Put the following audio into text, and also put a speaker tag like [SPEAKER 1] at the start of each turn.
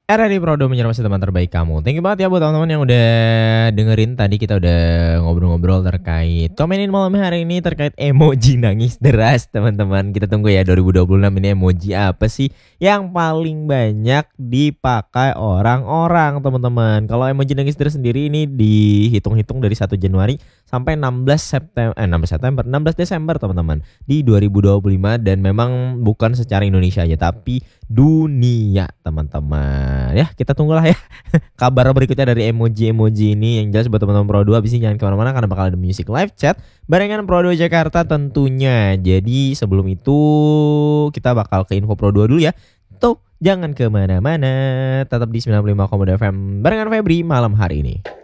[SPEAKER 1] RRI Prodo menyerah teman terbaik kamu. Thank you banget ya buat teman-teman yang udah dengerin. Tadi kita udah ngobrol-ngobrol terkait komenin malam hari ini terkait emoji nangis deras teman-teman. Kita tunggu ya 2026 ini emoji apa sih yang paling banyak dipakai orang-orang teman-teman. Kalau emoji nangis deras sendiri ini dihitung-hitung dari 1 Januari sampai 16 Desember teman-teman di 2025, dan memang bukan secara Indonesia aja tapi dunia teman-teman. Ya kita tunggulah ya kabar berikutnya dari emoji-emoji ini. Yang jelas buat teman-teman Pro 2 abis ini jangan kemana-mana karena bakal ada music live chat barengan Pro 2 Jakarta tentunya. Jadi sebelum itu kita bakal ke info Pro 2 dulu ya. Tuh jangan kemana-mana, tetap di 95,2 FM barengan Febri malam hari ini.